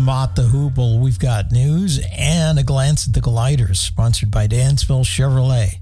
Mott the Hoople, we've got news and a glance at the gliders, sponsored by Dansville Chevrolet.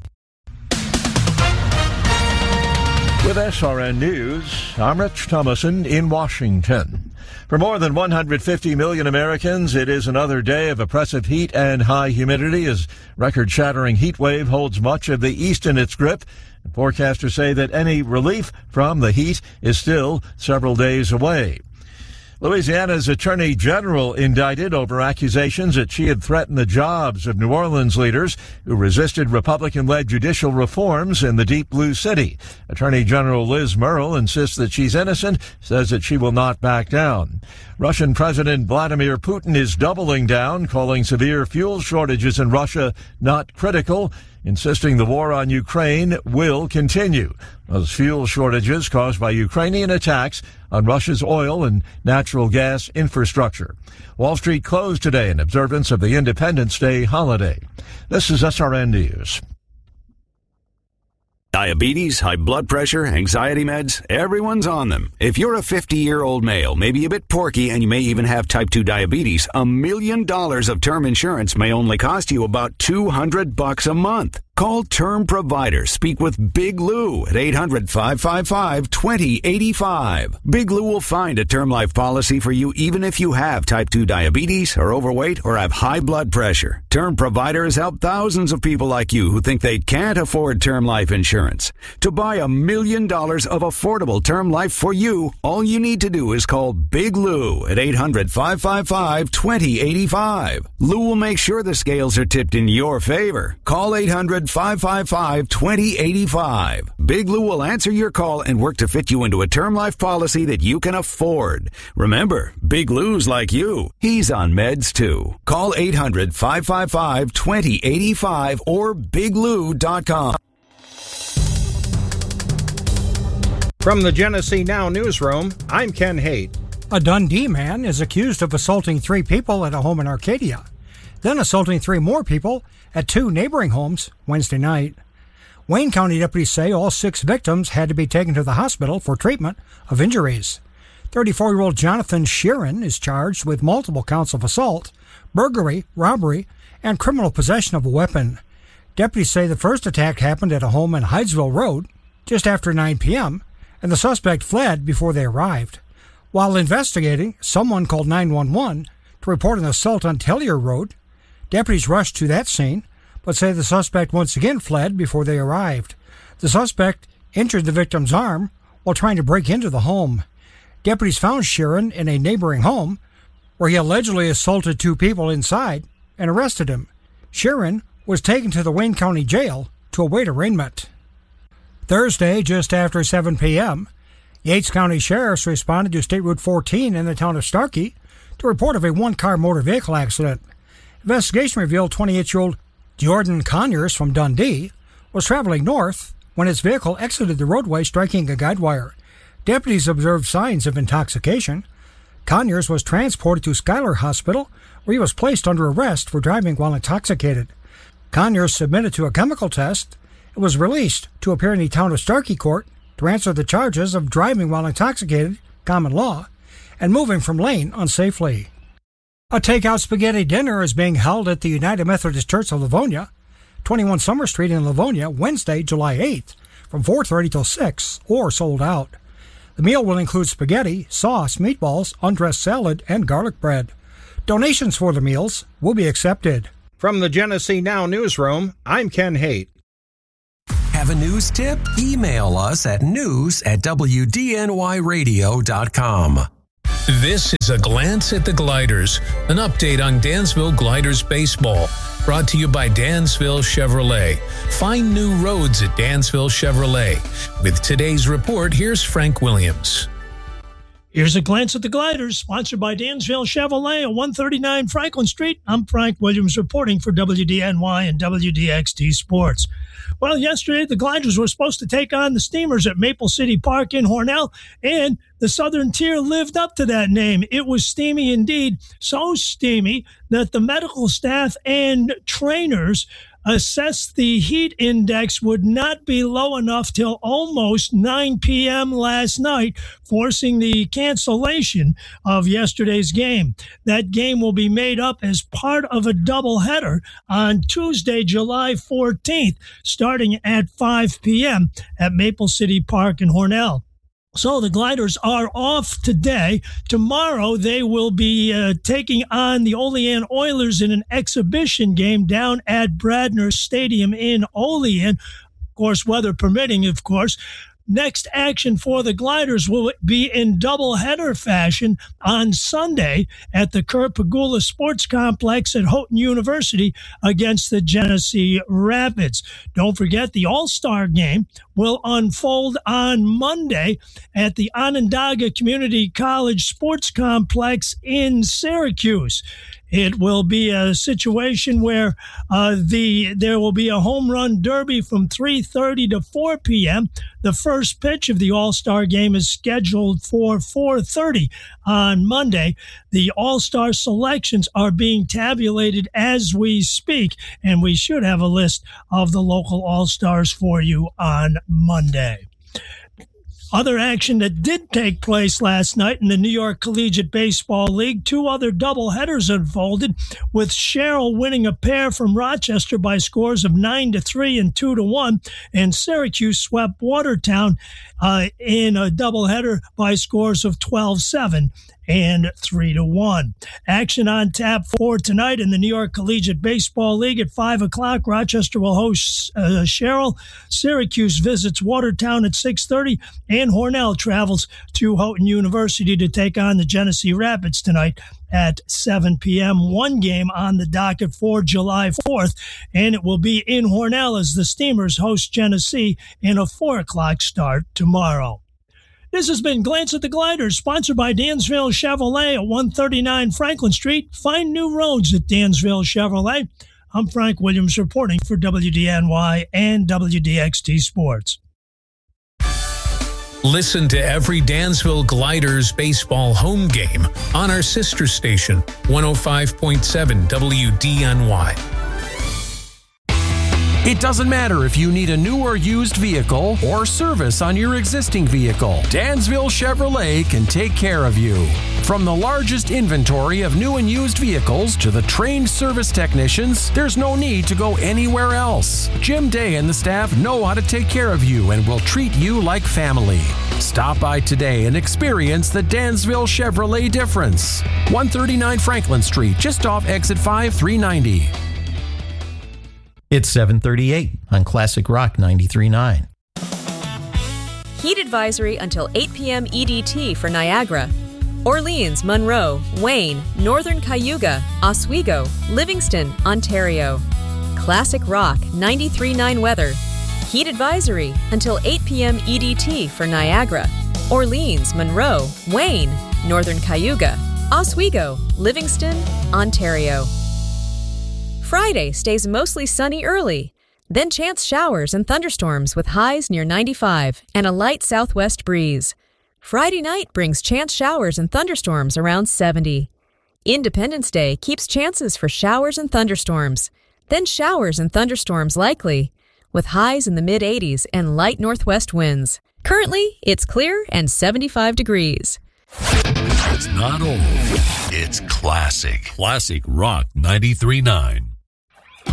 With SRN News, I'm Rich Thomason in Washington. For more than 150 million Americans, it is another day of oppressive heat and high humidity as record-shattering heat wave holds much of the east in its grip. And forecasters say that any relief from the heat is still several days away. Louisiana's Attorney General indicted over accusations that she had threatened the jobs of New Orleans leaders who resisted Republican-led judicial reforms in the Deep Blue City. Attorney General Liz Murrill insists that she's innocent, says that she will not back down. Russian President Vladimir Putin is doubling down, calling severe fuel shortages in Russia not critical, insisting the war on Ukraine will continue. Those fuel shortages caused by Ukrainian attacks on Russia's oil and natural gas infrastructure. Wall Street closed today in observance of the Independence Day holiday. This is SRN News. Diabetes, high blood pressure, anxiety meds, everyone's on them. If you're a 50-year-old male, maybe a bit porky, and you may even have type 2 diabetes, $1 million of term insurance may only cost you about $200 a month. Call Term Provider. Speak with Big Lou at 800-555-2085. Big Lou will find a term life policy for you even if you have type 2 diabetes, are overweight, or have high blood pressure. Term Provider has helped thousands of people like you who think they can't afford term life insurance. To buy $1 million of affordable term life for you, all you need to do is call Big Lou at 800-555-2085. Lou will make sure the scales are tipped in your favor. Call 800-555-2085. Big Lou will answer your call and work to fit you into a term life policy that you can afford. Remember, Big Lou's like you. He's on meds too. Call 800-555-2085 or biglou.com. From the Genesee Now newsroom, I'm Ken Haight. A Dundee man is accused of assaulting 3 people at a home in Arcadia, then assaulting 3 more people at 2 neighboring homes Wednesday night. Wayne County deputies say all 6 victims had to be taken to the hospital for treatment of injuries. 34-year-old Jonathan Sheeran is charged with multiple counts of assault, burglary, robbery, and criminal possession of a weapon. Deputies say the first attack happened at a home in Hydesville Road just after 9 p.m., and the suspect fled before they arrived. While investigating, someone called 911 to report an assault on Tellier Road. Deputies rushed to that scene, but say the suspect once again fled before they arrived. The suspect injured the victim's arm while trying to break into the home. Deputies found Sheeran in a neighboring home where he allegedly assaulted 2 people inside and arrested him. Sheeran was taken to the Wayne County Jail to await arraignment. Thursday, just after 7 p.m., Yates County Sheriffs responded to State Route 14 in the town of Starkey to report of a 1-car motor vehicle accident. Investigation revealed 28-year-old Jordan Conyers from Dundee was traveling north when his vehicle exited the roadway, striking a guide wire. Deputies observed signs of intoxication. Conyers was transported to Schuyler Hospital, where he was placed under arrest for driving while intoxicated. Conyers submitted to a chemical test and was released to appear in the town of Starkey court to answer the charges of driving while intoxicated, common law, and moving from lane unsafely. A takeout spaghetti dinner is being held at the United Methodist Church of Livonia, 21 Summer Street in Livonia, Wednesday, July 8th, from 4:30 till 6, or sold out. The meal will include spaghetti, sauce, meatballs, undressed salad, and garlic bread. Donations for the meals will be accepted. From the Genesee Now newsroom, I'm Ken Haight. Have a news tip? Email us at news@wdnyradio.com. This is a glance at the Gliders, an update on Dansville Gliders baseball, brought to you by Dansville Chevrolet. Find new roads at Dansville Chevrolet. With today's report, here's Frank Williams. Here's a glance at the Gliders, sponsored by Dansville Chevrolet at 139 Franklin Street. I'm Frank Williams reporting for WDNY and WDXT Sports. Well, yesterday the Gliders were supposed to take on the Steamers at Maple City Park in Hornell, and the Southern Tier lived up to that name. It was steamy indeed, so steamy that the medical staff and trainers assessed the heat index would not be low enough till almost 9 p.m. last night, forcing the cancellation of yesterday's game. That game will be made up as part of a doubleheader on Tuesday, July 14th, starting at 5 p.m. at Maple City Park in Hornell. So the Gliders are off today. Tomorrow they will be taking on the Olean Oilers in an exhibition game down at Bradner Stadium in Olean. Of course, weather permitting, of course. Next action for the Gliders will be in doubleheader fashion on Sunday at the Kurt Pegula Sports Complex at Houghton University against the Genesee Rapids. Don't forget, the All-Star game will unfold on Monday at the Onondaga Community College Sports Complex in Syracuse. It will be a situation where there will be a home run derby from 3:30 to 4 p.m. The first pitch of the All-Star game is scheduled for 4:30 on Monday. The All-Star selections are being tabulated as we speak, and we should have a list of the local All-Stars for you on Monday. Other action that did take place last night in the New York Collegiate Baseball League, two other doubleheaders unfolded, with Sherrill winning a pair from Rochester by scores of 9-3 and 2-1, and Syracuse swept Watertown in a doubleheader by scores of 12-7 and 3-1. Action on tap for tonight in the New York Collegiate Baseball League at 5 o'clock. Rochester will host Sherrill. Syracuse visits Watertown at 6:30, and Hornell travels to Houghton University to take on the Genesee Rapids tonight at 7 p.m. One game on the docket for July 4th, and it will be in Hornell as the Steamers host Genesee in a 4 o'clock start tomorrow. This has been Glance at the Gliders, sponsored by Dansville Chevrolet at 139 Franklin Street. Find new roads at Dansville Chevrolet. I'm Frank Williams reporting for WDNY and WDXT Sports. Listen to every Dansville Gliders baseball home game on our sister station, 105.7 WDNY. It doesn't matter if you need a new or used vehicle or service on your existing vehicle. Dansville Chevrolet can take care of you. From the largest inventory of new and used vehicles to the trained service technicians, there's no need to go anywhere else. Jim Day and the staff know how to take care of you and will treat you like family. Stop by today and experience the Dansville Chevrolet difference. 139 Franklin Street, just off exit 5390. It's 7:38 on Classic Rock 93.9. Heat advisory until 8 p.m. EDT for Niagara, Orleans, Monroe, Wayne, Northern Cayuga, Oswego, Livingston, Ontario. Classic Rock 93.9 weather. Heat advisory until 8 p.m. EDT for Niagara, Orleans, Monroe, Wayne, Northern Cayuga, Oswego, Livingston, Ontario. Friday stays mostly sunny early, then chance showers and thunderstorms with highs near 95 and a light southwest breeze. Friday night brings chance showers and thunderstorms around 70. Independence Day keeps chances for showers and thunderstorms, then showers and thunderstorms likely, with highs in the mid-80s and light northwest winds. Currently, it's clear and 75 degrees. It's not old. It's classic. Classic Rock 93.9.